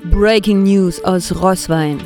Breaking News aus Roßwein.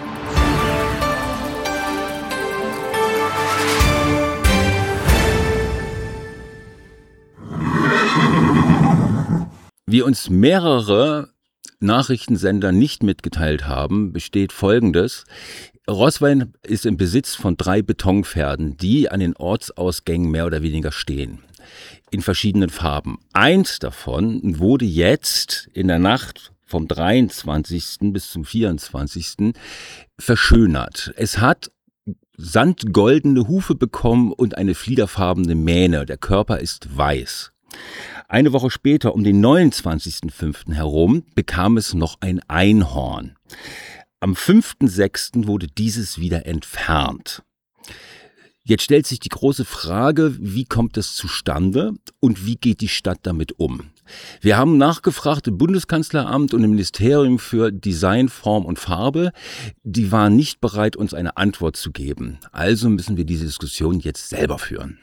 Wie uns mehrere Nachrichtensender nicht mitgeteilt haben, besteht Folgendes. Roßwein ist im Besitz von 3 Betonpferden, die an den Ortsausgängen mehr oder weniger stehen. In verschiedenen Farben. Eins davon wurde jetzt in der Nacht vom 23. bis zum 24. verschönert. Es hat sandgoldene Hufe bekommen und eine fliederfarbene Mähne. Der Körper ist weiß. Eine Woche später, um den 29.05. herum, bekam es noch ein Einhorn. Am 5.06. wurde dieses wieder entfernt. Jetzt stellt sich die große Frage, wie kommt das zustande und wie geht die Stadt damit um? Wir haben nachgefragt im Bundeskanzleramt und im Ministerium für Design, Form und Farbe. Die waren nicht bereit, uns eine Antwort zu geben. Also müssen wir diese Diskussion jetzt selber führen.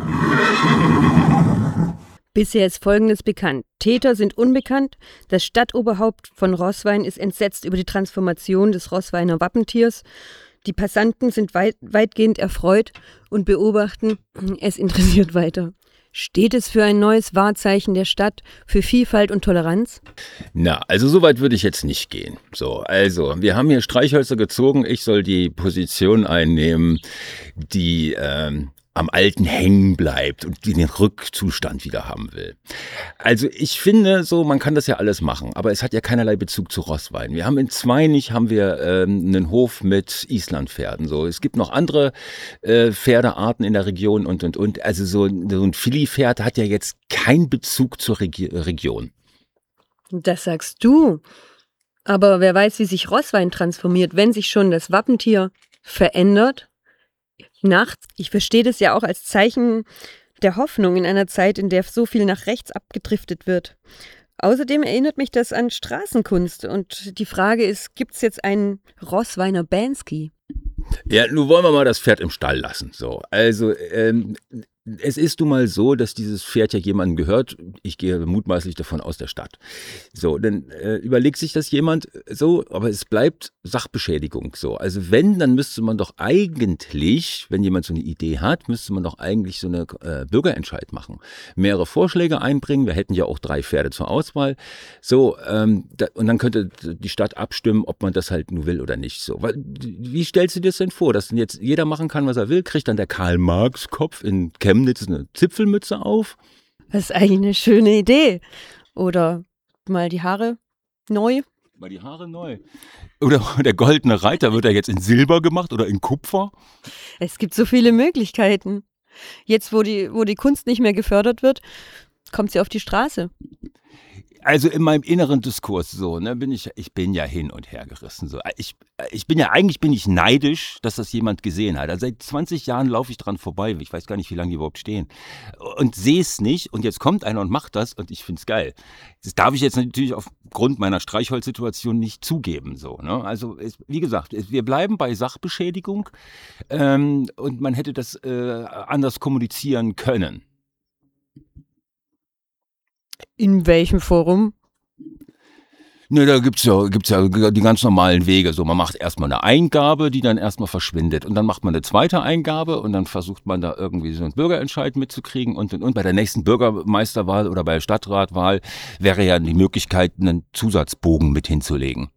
Bisher ist Folgendes bekannt. Täter sind unbekannt. Das Stadtoberhaupt von Roßwein ist entsetzt über die Transformation des Roßweiner Wappentiers. Die Passanten sind weitgehend erfreut und beobachten, es interessiert weiter. Steht es für ein neues Wahrzeichen der Stadt, für Vielfalt und Toleranz? Na, also so weit würde ich jetzt nicht gehen. Also, wir haben hier Streichhölzer gezogen. Ich soll die Position einnehmen, die am Alten hängen bleibt und den Rückzustand wieder haben will. Also ich finde so, man kann das ja alles machen, aber es hat ja keinerlei Bezug zu Roßwein. Wir haben in Zweinich einen Hof mit Islandpferden. So, es gibt noch andere Pferdearten in der Region und. Also so ein Filly-Pferd hat ja jetzt keinen Bezug zur Region. Das sagst du. Aber wer weiß, wie sich Roßwein transformiert, wenn sich schon das Wappentier verändert? Nachts. Ich verstehe das ja auch als Zeichen der Hoffnung in einer Zeit, in der so viel nach rechts abgedriftet wird. Außerdem erinnert mich das an Straßenkunst und die Frage ist, gibt es jetzt einen Roßweiner Banksy? Ja, nun wollen wir mal das Pferd im Stall lassen. So, also es ist nun mal so, dass dieses Pferd ja jemandem gehört. Ich gehe mutmaßlich davon aus der Stadt. So, dann überlegt sich das jemand so, aber es bleibt Sachbeschädigung. So, also wenn, dann müsste man doch eigentlich, wenn jemand so eine Idee hat, müsste man doch eigentlich so eine Bürgerentscheid machen. Mehrere Vorschläge einbringen. Wir hätten ja auch 3 Pferde zur Auswahl. So, und dann könnte die Stadt abstimmen, ob man das halt nur will oder nicht. So, wie stellst du dir das denn vor, dass denn jetzt jeder machen kann, was er will? Kriegt dann der Karl-Marx-Kopf in Chemnitz eine Zipfelmütze auf? Das ist eigentlich eine schöne Idee. Oder mal die Haare neu. Mal die Haare neu. Oder der goldene Reiter, wird er jetzt in Silber gemacht oder in Kupfer? Es gibt so viele Möglichkeiten. Jetzt, wo die Kunst nicht mehr gefördert wird, kommt sie auf die Straße. Also in meinem inneren Diskurs so, ne, ich bin ja hin und her gerissen. So. Eigentlich bin ich neidisch, dass das jemand gesehen hat. Also seit 20 Jahren laufe ich dran vorbei. Ich weiß gar nicht, wie lange die überhaupt stehen. Und sehe es nicht. Und jetzt kommt einer und macht das und ich finde es geil. Das darf ich jetzt natürlich aufgrund meiner Streichholzsituation nicht zugeben. So, ne? Also wie gesagt, wir bleiben bei Sachbeschädigung und man hätte das anders kommunizieren können. In welchem Forum? Ne, da gibt's ja die ganz normalen Wege. So, man macht erstmal eine Eingabe, die dann erstmal verschwindet. Und dann macht man eine zweite Eingabe und dann versucht man da irgendwie so einen Bürgerentscheid mitzukriegen. Und bei der nächsten Bürgermeisterwahl oder bei der Stadtratwahl wäre ja die Möglichkeit, einen Zusatzbogen mit hinzulegen.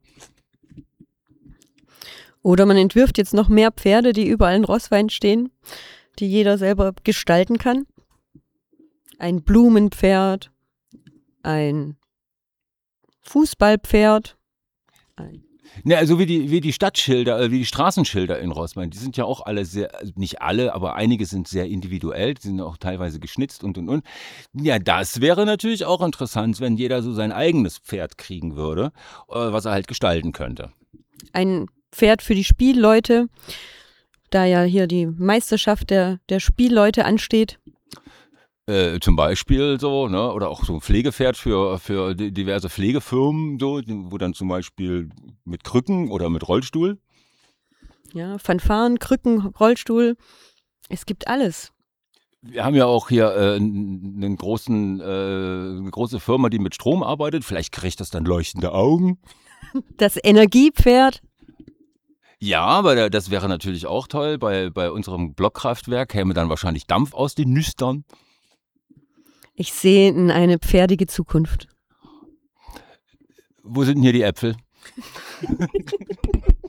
Oder man entwirft jetzt noch mehr Pferde, die überall in Roßwein stehen, die jeder selber gestalten kann. Ein Blumenpferd. Ein Fußballpferd. Ne, also wie die Stadtschilder, wie die Straßenschilder in Roßwein, die sind ja auch alle sehr, also nicht alle, aber einige sind sehr individuell, die sind auch teilweise geschnitzt und. Ja, das wäre natürlich auch interessant, wenn jeder so sein eigenes Pferd kriegen würde, was er halt gestalten könnte. Ein Pferd für die Spielleute, da ja hier die Meisterschaft der Spielleute ansteht. Zum Beispiel so, ne, oder auch so ein Pflegepferd für diverse Pflegefirmen, so, wo dann zum Beispiel mit Krücken oder mit Rollstuhl. Ja, Fanfaren, Krücken, Rollstuhl, es gibt alles. Wir haben ja auch hier eine große Firma, die mit Strom arbeitet. Vielleicht kriegt das dann leuchtende Augen. Das Energiepferd. Ja, aber das wäre natürlich auch toll. Bei unserem Blockkraftwerk käme dann wahrscheinlich Dampf aus den Nüstern. Ich sehe in eine pferdige Zukunft. Wo sind denn hier die Äpfel?